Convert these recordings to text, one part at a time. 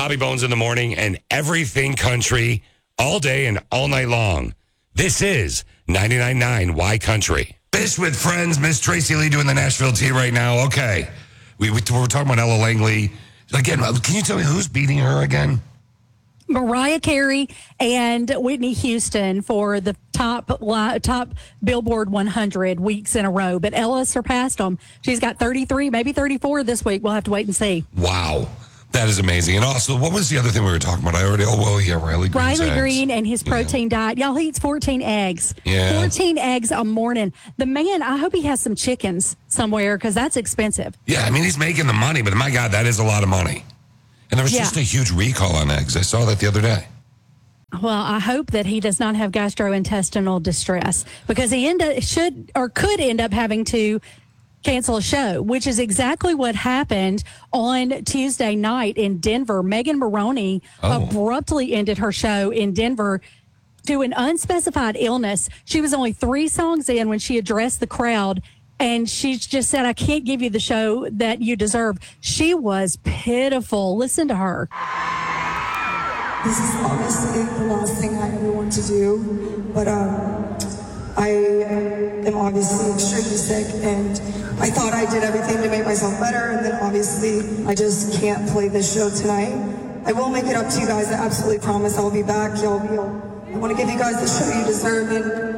Bobby Bones in the morning and everything country all day and all night long. This is 99.9 Y Country. Fish with Friends, Miss Tracy Lee doing the Nashville tea right now. Okay. We were talking about Ella Langley. Again, can you tell me who's beating her again? Mariah Carey and Whitney Houston for the top Billboard 100 weeks in a row. But Ella surpassed them. She's got 33, maybe 34 this week. We'll have to wait and see. Wow. That is amazing. And also, what was the other thing we were talking about? Riley Green and his protein diet. Y'all, he eats 14 eggs. Yeah. 14 eggs a morning. The man, I hope he has some chickens somewhere because that's expensive. Yeah, I mean, he's making the money, but my God, that is a lot of money. And there was just a huge recall on eggs. I saw that the other day. Well, I hope that he does not have gastrointestinal distress because he could end up having to cancel a show, which is exactly what happened on Tuesday night in Denver. Megan Moroney abruptly ended her show in Denver due to an unspecified illness. She was only 3 songs in when she addressed the crowd, and she just said, I can't give you the show that you deserve. She was pitiful. Listen to her. This is honestly the last thing I ever want to do, but I am obviously extremely sick, and I thought I did everything to make myself better, and then obviously I just can't play this show tonight. I will make it up to you guys. I absolutely promise I'll be back. I want to give you guys the show you deserve, and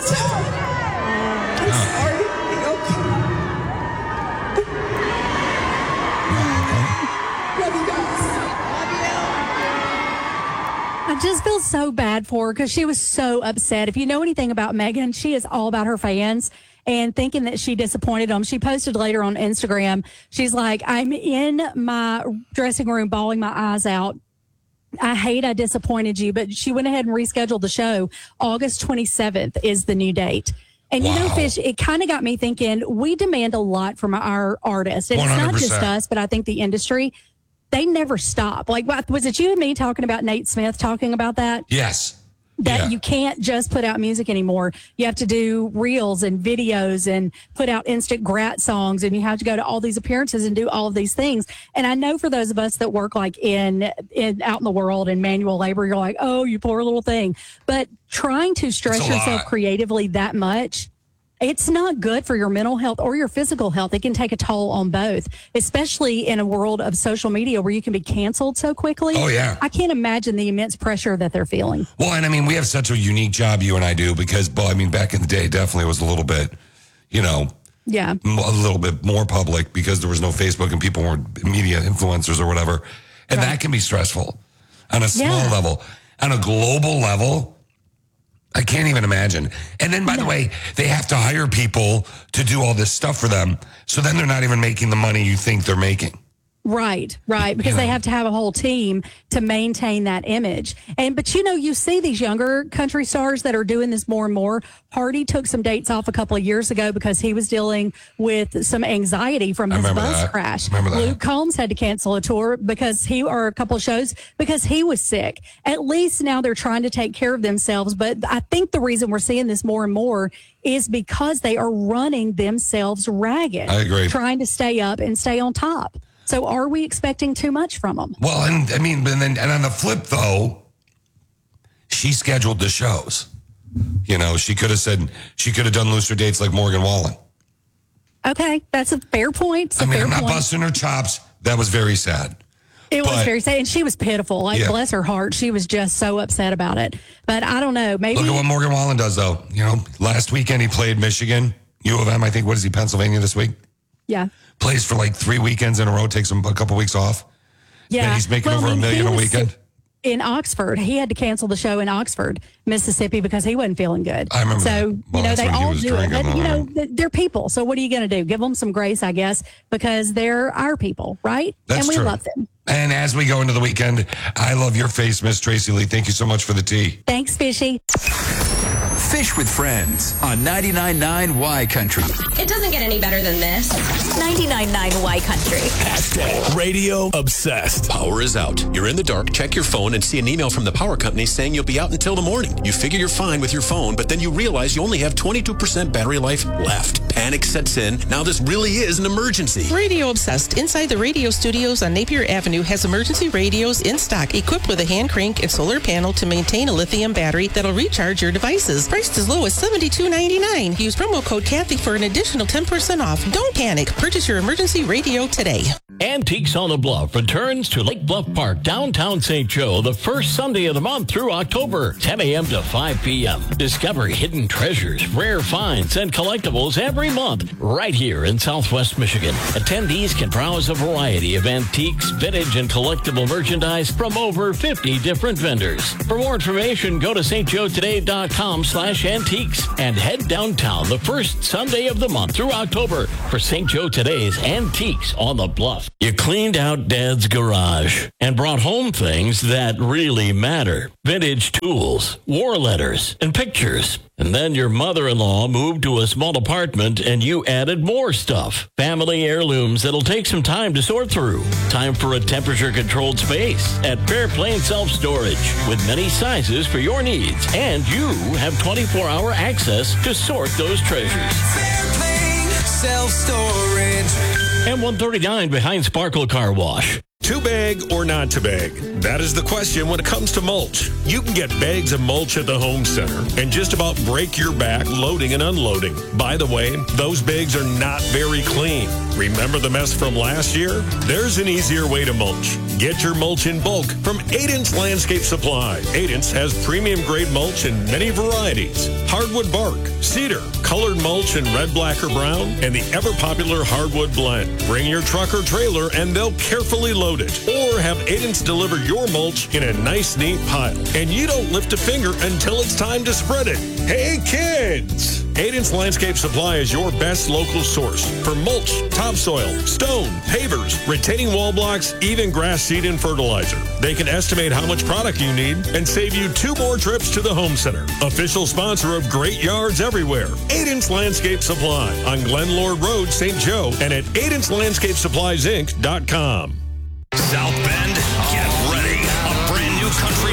I'm sorry. I just feel so bad for her because she was so upset. If you know anything about Megan, she is all about her fans and thinking that she disappointed them. She posted later on Instagram. She's like, I'm in my dressing room bawling my eyes out. I disappointed you. But she went ahead and rescheduled the show. August 27th is the new date. And you know, Fish, it kind of got me thinking, we demand a lot from our artists. And 100%. It's not just us, but I think the industry, they never stop. Like, was it you and me talking about Nate Smith talking about that? Yes. That you can't just put out music anymore. You have to do reels and videos and put out instant grat songs, and you have to go to all these appearances and do all of these things. And I know for those of us that work like in out in the world in manual labor, you're like, oh, you poor little thing. But trying to stress yourself creatively that much, it's not good for your mental health or your physical health. It can take a toll on both, especially in a world of social media where you can be canceled so quickly. Oh, yeah. I can't imagine the immense pressure that they're feeling. Well, and I mean, we have such a unique job, you and I do, because, I mean, back in the day, definitely was a little bit, a little bit more public because there was no Facebook and people weren't media influencers or whatever. And that can be stressful on a small level. On a global level, I can't even imagine. And then, by the way, they have to hire people to do all this stuff for them. So then they're not even making the money you think they're making. Right. Because they have to have a whole team to maintain that image. But you see these younger country stars that are doing this more and more. Hardy took some dates off a couple of years ago because he was dealing with some anxiety from his bus crash. Luke Combs had to cancel a tour or a couple of shows because he was sick. At least now they're trying to take care of themselves. But I think the reason we're seeing this more and more is because they are running themselves ragged. I agree. Trying to stay up and stay on top. So are we expecting too much from them? Well, and on the flip, though, she scheduled the shows. She could have done looser dates like Morgan Wallen. Okay, that's a fair point. I'm not busting her chops. That was very sad. It was very sad, and she was pitiful. Bless her heart. She was just so upset about it. But I don't know. Maybe. Look at what Morgan Wallen does, though. Last weekend he played Michigan, U of M, I think. What is he, Pennsylvania this week? Yeah. Plays for like 3 weekends in a row, takes him a couple weeks off. Yeah. And he's making over $1 million a weekend. In Oxford, he had to cancel the show in Oxford, Mississippi, because he wasn't feeling good. I remember. So, they all do it. But, they're people. So what are you going to do? Give them some grace, I guess, because they're our people, right? That's and we true. love them. And as we go into the weekend, I love your face, Miss Tracy Lee. Thank you so much for the tea. Thanks, Fishy. Fish with Friends on 99.9 Y Country. It doesn't get any better than this. 99.9 Y Country. Hashtag radio obsessed. Power is out. You're in the dark. Check your phone and see an email from the power company saying you'll be out until the morning. You figure you're fine with your phone, but then you realize you only have 22% battery life left. Panic sets in. Now this really is an emergency. Radio Obsessed inside the radio studios on Napier Avenue has emergency radios in stock equipped with a hand crank and solar panel to maintain a lithium battery that'll recharge your devices. Priced as low as $72.99. Use promo code Kathy for an additional 10% off. Don't panic. Purchase your emergency radio today. Antiques on the Bluff returns to Lake Bluff Park, downtown St. Joe, the first Sunday of the month through October, 10 a.m. to 5 p.m. Discover hidden treasures, rare finds, and collectibles every month right here in Southwest Michigan. Attendees can browse a variety of antiques, vintage, and collectible merchandise from over 50 different vendors. For more information, go to stjoetoday.com/antiques and head downtown the first Sunday of the month through October for St. Joe Today's Antiques on the Bluff. You cleaned out Dad's garage and brought home things that really matter. Vintage tools, war letters, and pictures. And then your mother-in-law moved to a small apartment and you added more stuff. Family heirlooms that'll take some time to sort through. Time for a temperature-controlled space at Fairplain Self-Storage with many sizes for your needs. And you have 24-hour access to sort those treasures. Fairplain Self-Storage. M139 behind Sparkle Car Wash. To bag or not to bag? That is the question when it comes to mulch. You can get bags of mulch at the home center and just about break your back loading and unloading. By the way, those bags are not very clean. Remember the mess from last year? There's an easier way to mulch. Get your mulch in bulk from Aidance Landscape Supply. Aidance has premium grade mulch in many varieties. Hardwood bark, cedar, colored mulch in red, black, or brown, and the ever popular hardwood blend. Bring your truck or trailer and they'll carefully load it. Or have Aidance deliver your mulch in a nice, neat pile. And you don't lift a finger until it's time to spread it. Hey, kids! Aidance Landscape Supply is your best local source for mulch, topsoil, stone, pavers, retaining wall blocks, even grass seed and fertilizer. They can estimate how much product you need and save you 2 more trips to the home center. Official sponsor of Great Yards Everywhere. Aidance Landscape Supply on Glen Lord Road, St. Joe, and at AidanceLandscapeSuppliesInc.com. South Bend, get ready. A brand new country